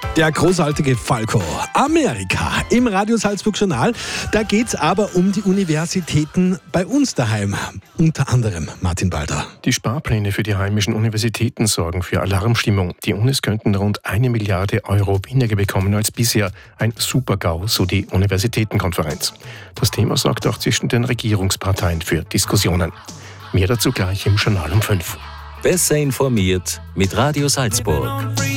Der großartige Falco. Amerika im Radio Salzburg Journal. Da geht's aber um die Universitäten bei uns daheim. Unter anderem Martin Balder. Die Sparpläne für die heimischen Universitäten sorgen für Alarmstimmung. Die Unis könnten rund 1 Milliarde Euro weniger bekommen als bisher. Ein Super-GAU, so die Universitätenkonferenz. Das Thema sorgt auch zwischen den Regierungsparteien für Diskussionen. Mehr dazu gleich im Journal um 5. Besser informiert mit Radio Salzburg.